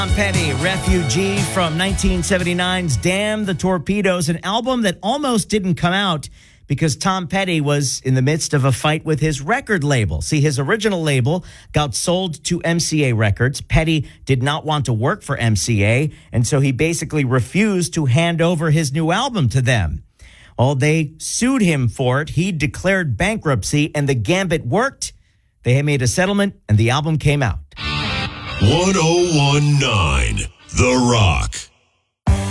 Tom Petty, Refugee from 1979's Damn the Torpedoes, an album that almost didn't come out because Tom Petty was in the midst of a fight with his record label. See, his original label got sold to MCA Records. Petty did not want to work for MCA, and so he basically refused to hand over his new album to them. Well, they sued him for it. He declared bankruptcy, and the gambit worked. They had made a settlement, and the album came out. 1019 The Rock.